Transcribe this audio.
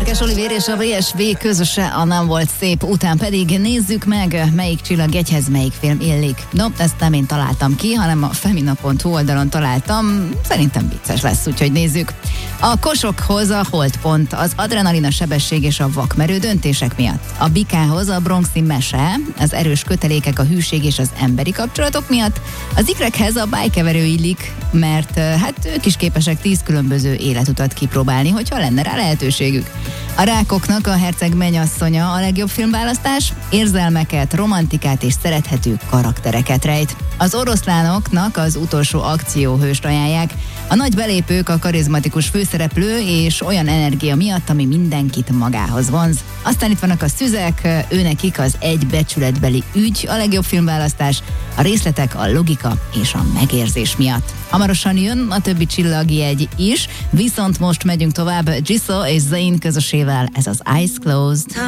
Énekes Olivér és a VSV közöse a Nem volt szép után pedig nézzük meg, melyik csillagjegyhez melyik film illik. No, ezt nem én találtam ki, hanem a femina.hu oldalon találtam. Szerintem vicces lesz, úgyhogy nézzük. A kosokhoz a holdpont, az adrenalin, a sebesség és a vakmerő döntések miatt. A bikához a bronxi mese, az erős kötelékek, a hűség és az emberi kapcsolatok miatt. Az ikrekhez a bájkeverő illik, mert hát ők is képesek 10 különböző életutat kipróbálni, hogyha lenne rá lehetőségük. A rákoknak a Herceg mennyasszonya a legjobb filmválasztás, érzelmeket, romantikát és szerethető karaktereket rejt. Az oroszlánoknak az Utolsó akcióhőst ajánlják. A nagy belépők, a karizmatikus főszereplő és olyan energia miatt, ami mindenkit magához vonz. Aztán itt vannak a szüzek, őnekik az Egy becsületbeli ügy a legjobb filmválasztás, a részletek, a logika és a megérzés miatt. Hamarosan jön a többi csillagjegy is, viszont most megyünk tovább Jisoo és Zayn közösével, ez az Eyes Closed.